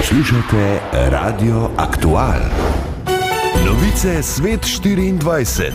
Poslušate Radio Aktual. Novice Svet 24.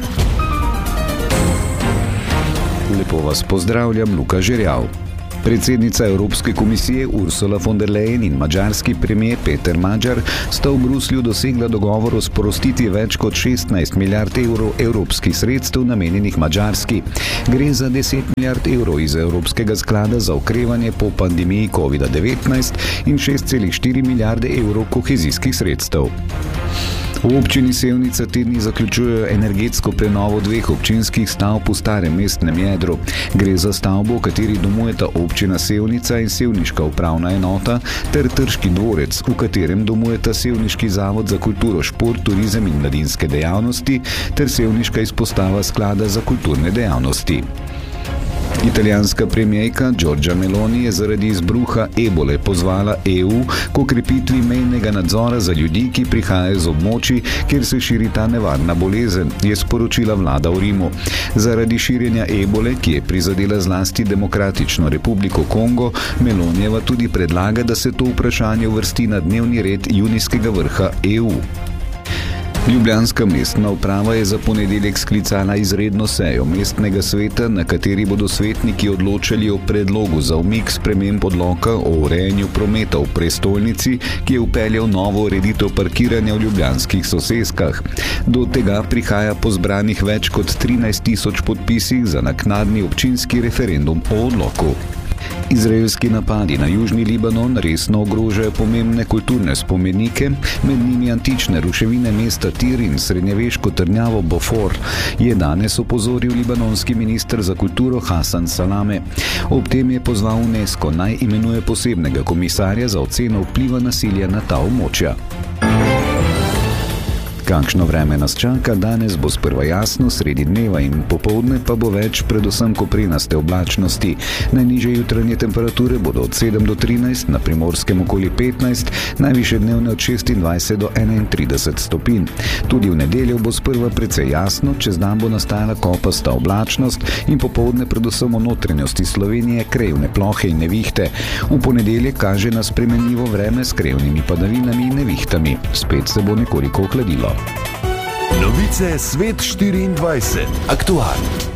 Lepo vas pozdravljam, Luka Žerjav. Predsednica Evropske komisije Ursula von der Leyen in madžarski premier Peter Magyar sta v Bruslju dosegla dogovor o sprostitvi več kot 16 milijard evrov evropskih sredstev namenjenih Madžarski. Gre za 10 milijard evrov iz Evropskega sklada za okrevanje po pandemiji COVID-19 in 6,4 milijarde evrov kohezijskih sredstev. V občini Sevnica te dni zaključujejo energetsko prenovo dveh občinskih stavb v starem mestnem jedru. Gre za stavbo, v kateri domujeta občina Sevnica in sevniška upravna enota, ter Trški dvorec, v katerem domujeta Sevniški zavod za kulturo, šport, turizem in mladinske dejavnosti ter sevniška izpostava sklada za kulturne dejavnosti. Italijanska premijerka Giorgia Meloni je zaradi izbruha ebole pozvala EU k okrepitvi mejnega nadzora za ljudi, ki prihajajo z območij, kjer se širi ta nevarna bolezen, je sporočila vlada v Rimu. Zaradi širjenja ebole, ki je prizadela zlasti Demokratično republiko Kongo, Melonijeva tudi predlaga, da se to vprašanje uvrsti na dnevni red junijskega vrha EU. Ljubljanska mestna uprava je za ponedeljek sklicala izredno sejo mestnega sveta, na kateri bodo svetniki odločali o predlogu za umik sprememb odloka o urejanju prometa v prestolnici, ki je vpeljal novo ureditev parkiranja v ljubljanskih soseskah. Do tega prihaja po zbranih več kot 13 tisoč podpisih za naknadni občinski referendum o odloku. Izraelski napadi na južni Libanon resno ogrožajo pomembne kulturne spomenike, med njimi antične ruševine mesta Tir in srednjeveško trdnjavo Bofor, je danes opozoril libanonski minister za kulturo Hasan Salame. Ob tem je pozval UNESCO, naj imenuje posebnega komisarja za oceno vpliva nasilja na ta območja. Kakšno vreme nas čaka? Danes bo sprva jasno, sredi dneva in popoldne pa bo več predvsem koprenaste oblačnosti. Najnižje jutranje temperature bodo od 7 do 13, na Primorskem okoli 15, najvišje dnevne od 26 do 31 stopinj. Tudi v nedeljo bo sprva precej jasno, čez dan bo nastala kopasta oblačnost in popoldne predvsem v notranjosti Slovenije krajevne plohe in nevihte. V ponedeljek kaže na spremenljivo vreme s krajevnimi padavinami in nevihtami. Spet se bo nekoliko ohladilo. Novice Svet 24. Aktual.